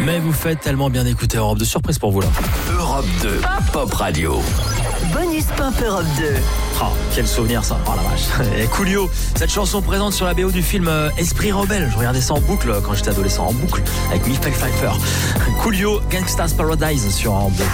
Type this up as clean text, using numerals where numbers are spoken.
Mais vous faites tellement bien écouter Europe 2. Surprise pour vous là. Europe 2, Pop Radio. Bonus Pop Europe 2. Oh, quel souvenir ça. Oh la vache. Et Coolio, cette chanson présente sur la BO du film Esprit Rebelle. Je regardais ça en boucle quand j'étais adolescent, en boucle, avec Michael Pfeiffer. Coolio, Gangsta's Paradise sur Europe 2.